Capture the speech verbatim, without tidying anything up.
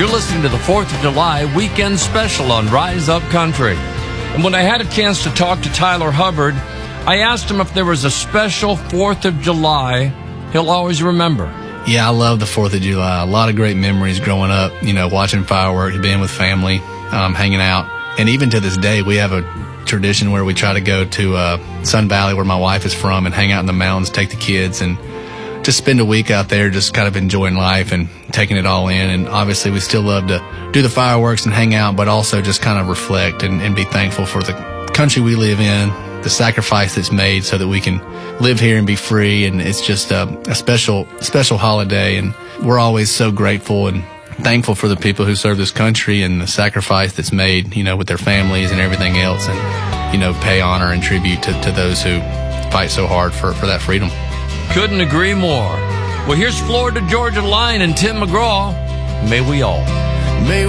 You're listening to the fourth of July weekend special on Rise Up Country. And when I had a chance to talk to Tyler Hubbard, I asked him if there was a special fourth of July he'll always remember. Yeah, I love the fourth of July. A lot of great memories growing up, you know, watching fireworks, being with family, um, hanging out. And even to this day, we have a tradition where we try to go to uh, Sun Valley, where my wife is from, and hang out in the mountains, take the kids, and just spend a week out there just kind of enjoying life and taking it all in. And obviously we still love to do the fireworks and hang out, but also just kind of reflect and, and be thankful for the country we live in, the sacrifice that's made so that we can live here and be free. And it's just a, a special, special holiday. And we're always so grateful and thankful for the people who serve this country and the sacrifice that's made, you know, with their families and everything else. And, you know, pay honor and tribute to, to those who fight so hard for, for that freedom. Couldn't agree more. Well, here's Florida Georgia Line and Tim McGraw. May we all. May